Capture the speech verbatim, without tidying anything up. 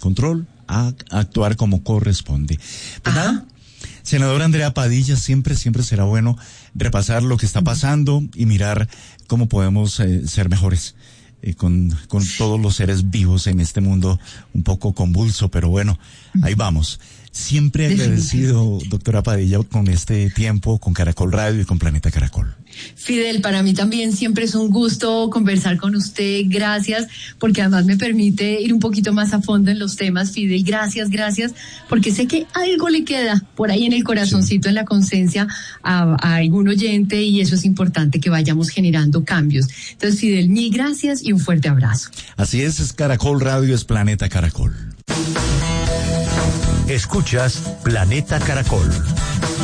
control, a actuar como corresponde. Pues nada, senadora Andrea Padilla, siempre, siempre será bueno repasar lo que está pasando y mirar cómo podemos eh, ser mejores eh, con, con todos los seres vivos en este mundo un poco convulso, pero bueno, ahí vamos. Siempre agradecido, doctora Padilla, con este tiempo, con Caracol Radio y con Planeta Caracol. Fidel, para mí también siempre es un gusto conversar con usted, gracias, porque además me permite ir un poquito más a fondo en los temas, Fidel, gracias, gracias, porque sé que algo le queda por ahí en el corazoncito, sí, en la conciencia a, a algún oyente, y eso es importante, que vayamos generando cambios. Entonces, Fidel, mil gracias y un fuerte abrazo. Así es, es Caracol Radio, es Planeta Caracol. Escuchas Planeta Caracol.